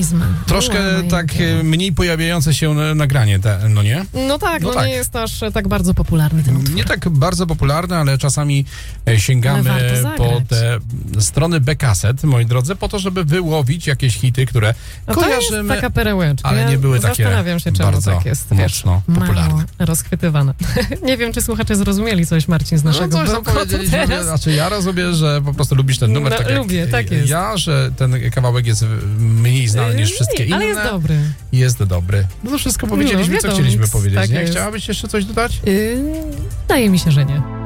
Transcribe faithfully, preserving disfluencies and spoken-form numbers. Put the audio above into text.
Minimalizm. Troszkę Była tak moja mniej pojawiające się nagranie, te, no nie? No tak, No no, tak. nie jest aż tak bardzo popularny ten utwór. Nie tak bardzo popularne, ale czasami Ale sięgamy warto zagrać. po te strony B-kaset, moi drodzy, po to, żeby wyłowić jakieś hity, które No to jest kojarzymy, taka perełeczka. ale nie były takie Zastanawiam się, czemu bardzo tak jest, wiesz, mocno popularne. mało rozchwytywane. Nie wiem, czy słuchacze zrozumieli coś, Marcin, z No naszego coś tam bełkotu powiedzieliśmy, teraz. znaczy ja rozumiem, że po prostu lubisz ten numer No, tak jak lubię, tak jest. ja, że ten kawałek jest mniej znany niż wszystkie inne. Ale jest dobry. Jest dobry. No to wszystko powiedzieliśmy, No, co wiadomo, chcieliśmy powiedzieć, tak nie? jest. Chciałabyś jeszcze coś dodać? Yy, wydaje mi się, że nie.